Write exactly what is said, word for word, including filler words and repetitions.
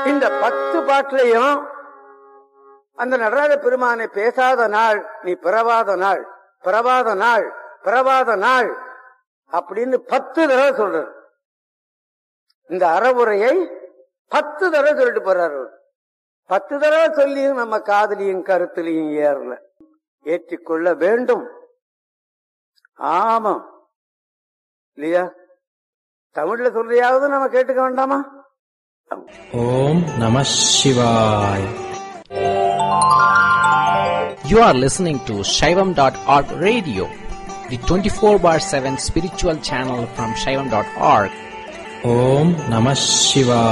இந்த பத்து பாட்டிலையும் அந்த நடராஜ பெருமானை பேசாத நாள் நீ பிறவாத நாள், பிறவாத நாள், பிறவாத நாள் அப்படின்னு பத்து தடவை சொல்றாரு. இந்த அறவுரையை பத்து தடவை சொல்லிட்டு போறாரு. பத்து தடவை சொல்லியும் நம்ம காதலியும் கருத்திலையும் ஏறல. ஏற்றிக்கொள்ள வேண்டும். ஆமா இல்லையா? தமிழ்ல சொல்றையாவது நம்ம கேட்டுக்க வேண்டாமா? ஓம் நம சிவாய். You are listening to Shaivam dot org radio, the twenty-four bar seven spiritual channel from Shaivam dot org. Om Namah Shivaya.